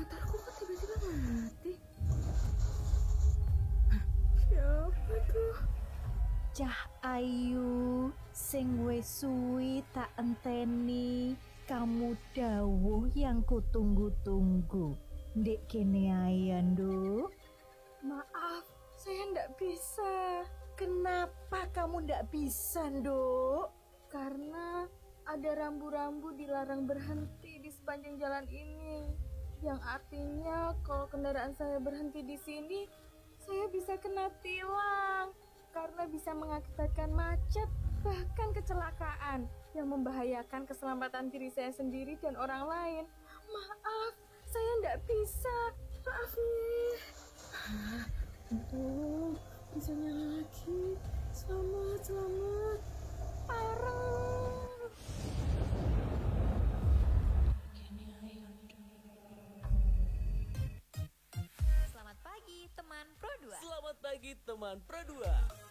Motorku kok tiba-tiba mati? Siapa tuh? Cah ayu sing wis suwi tak enteni, kamu dawuh yang kutunggu-tunggu. Ndek kene ae Nduk. Maaf, saya ndak bisa. Kenapa kamu ndak bisa, Nduk? Karena ada rambu-rambu dilarang berhenti di sepanjang jalan ini. Yang artinya kalau kendaraan saya berhenti di sini, saya bisa kena tilang. Karena bisa mengakibatkan macet, bahkan kecelakaan yang membahayakan keselamatan diri saya sendiri dan orang lain. Maaf, saya ndak bisa. Maaf nih. Untung bisa nyala lagi. Selamat. Parah. Selamat pagi teman Pro 2. Selamat pagi teman Pro 2.